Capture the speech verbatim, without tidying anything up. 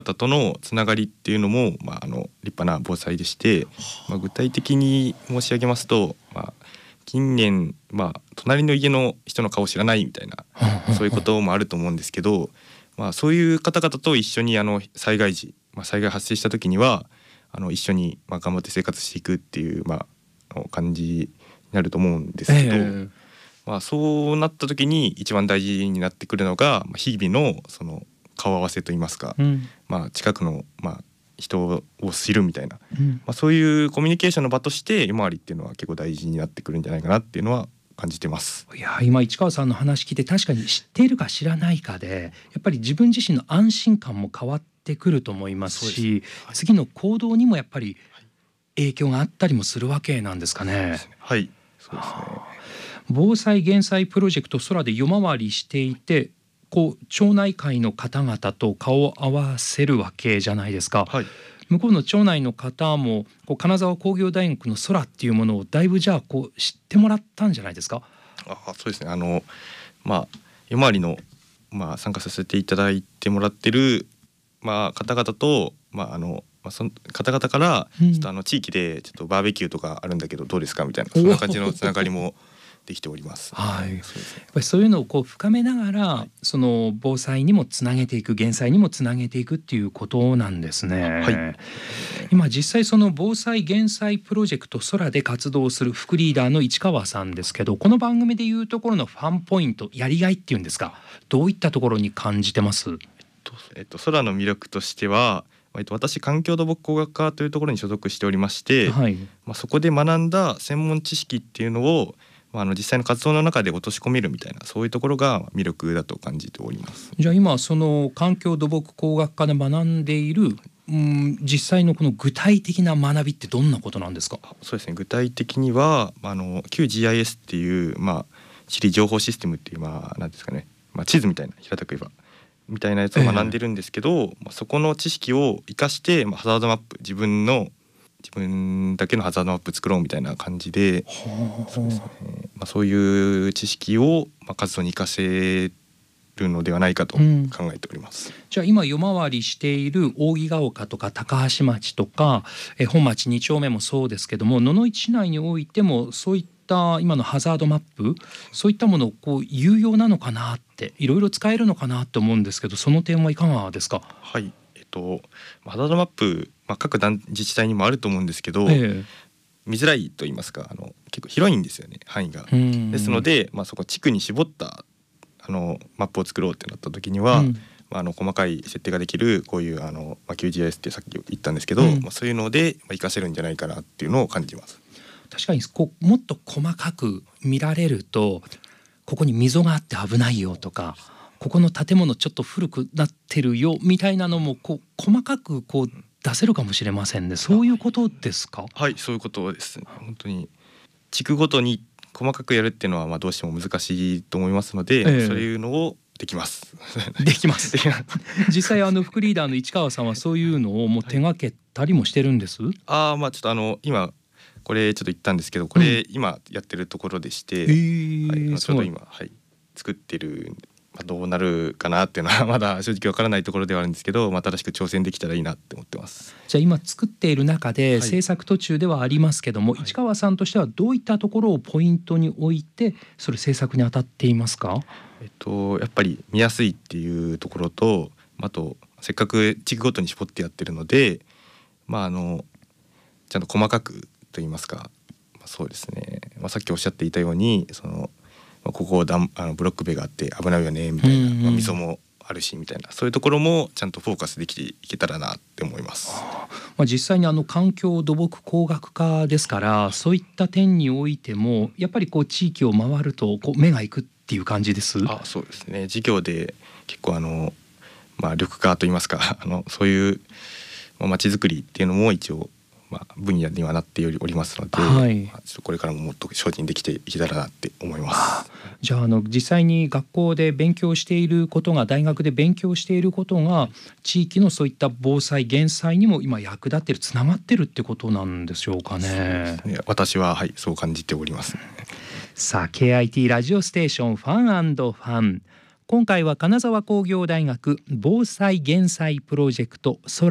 方とのつながりっていうのも、まあ、あの立派な防災でして、まあ、具体的に申し上げますと、まあ、近年、まあ、隣の家の人の顔を知らないみたいなそういうこともあると思うんですけど、まあ、そういう方々と一緒にあの災害時、まあ、災害発生した時にはあの一緒にまあ頑張って生活していくっていう、まあ、感じになると思うんですけど、えーまあ、そうなった時に一番大事になってくるのが日々のその顔合わせといいますか、うんまあ、近くのまあ人を知るみたいな、うんまあ、そういうコミュニケーションの場として夜回りっていうのは結構大事になってくるんじゃないかなっていうのは感じてます。 いや今市川さんの話聞いて確かに知っているか知らないかでやっぱり自分自身の安心感も変わってくると思いますし、はい、次の行動にもやっぱり影響があったりもするわけなんですかね。 はい、そうですね。 防災減災プロジェクト空で夜回りしていてこう町内会の方々と顔を合わせるわけじゃないですか、はい、向こうの町内の方もこう金沢工業大学の空っていうものをだいぶじゃあこう知ってもらったんじゃないですか。 あそうですねあの、まあ、夜回りの、まあ、参加させていただいてもらってる、まあ、方々と、まああのまあ、その方々からちょっとあの地域でちょっとバーベキューとかあるんだけどどうですかみたいなそんな感じのつながりもできております。 はい、そうですね。やっぱりそういうのをこう深めながら、はい、その防災にもつなげていく減災にもつなげていくっていうことなんですね。はい、今実際その防災減災プロジェクト空で活動する副リーダーの市川さんですけどこの番組でいうところのファンポイントやりがいっていうんですかどういったところに感じてます？えっとえっと、空の魅力としては私環境土木工学科というところに所属しておりまして、はいまあ、そこで学んだ専門知識っていうのをまあ、あの実際の活動の中で落とし込めるみたいなそういうところが魅力だと感じております。 じゃあ今その環境土木工学科で学んでいる、うん、実際のこの具体的な学びってどんなことなんですか？ そうですね具体的にはあの旧 ジーアイエス っていう、まあ、地理情報システムっていう、まあ、なんですかね、まあ、地図みたいな平たく言えばみたいなやつを学んでるんですけど、えーまあ、そこの知識を生かして、まあ、ハザードマップ自分の自分だけのハザードマップ作ろうみたいな感じで、そうですね、まあ、そういう知識をまあ活動に生かせるのではないかと考えております。うん、 じゃあ今夜回りしている扇ヶ丘とか高橋町とかえ本町に丁目もそうですけども野々市市内においてもそういった今のハザードマップそういったものをこう有用なのかなっていろいろ使えるのかなと思うんですけどその点はいかがですか？ はいえっとハザードマップまあ、各団自治体にもあると思うんですけど、ええ、見づらいと言いますかあの結構広いんですよね範囲が。ですので、まあ、そこ地区に絞ったあのマップを作ろうってなった時には、うんまあ、あの細かい設定ができるこういうあの、まあ、キュージーアイエス ってさっき言ったんですけど、うんまあ、そういうので活かせるんじゃないかなっていうのを感じます。 確かにこうもっと細かく見られるとここに溝があって危ないよとかここの建物ちょっと古くなってるよみたいなのもこう細かくこう出せるかもしれませんね。そういうことですか？ はいそういうことです。本当に地区ごとに細かくやるっていうのはまあどうしても難しいと思いますので、えー、そういうのをできますできます実際あの副リーダーの市川さんはそういうのをもう手がけたりもしてるんです、はい、 あまあちょっとあの今これちょっと言ったんですけどこれ今やってるところでして、うんはい、ちょうど今、はい、作ってるまあ、どうなるかなっていうのはまだ正直わからないところではあるんですけど、まあ、新しく挑戦できたらいいなって思ってます。 じゃあ今作っている中で制作途中ではありますけども、はい、市川さんとしてはどういったところをポイントに置いてそれ制作に当たっていますか？ えっと、やっぱり見やすいっていうところとあとせっかく地区ごとに絞ってやってるので、まあ、あのちゃんと細かくといいますか、まあ、そうですね、まあ、さっきおっしゃっていたようにそのここダンあのブロック塀があって危ないよねみたいな、うんうんまあ、溝もあるしみたいなそういうところもちゃんとフォーカスできていけたらなって思います。 あ、まあ、実際にあの環境土木工学科ですからそういった点においてもやっぱりこう地域を回るとこう目がいくっていう感じです。 あそうですね授業で結構あの、まあ、緑化といいますかあのそういうまちづくりっていうのも一応まあ、分野にはなっておりますので、はいまあ、ちょっとこれからももっと精進できていけたらなって思います。 じゃあ、あの実際に学校で勉強していることが大学で勉強していることが地域のそういった防災減災にも今役立ってるつながってるってことなんでしょうかね。そうですね私は、はい、そう感じております。 さあ ケーアイティー ラジオステーションファン&ファン今回は金沢工業大学防災減災プロジェクト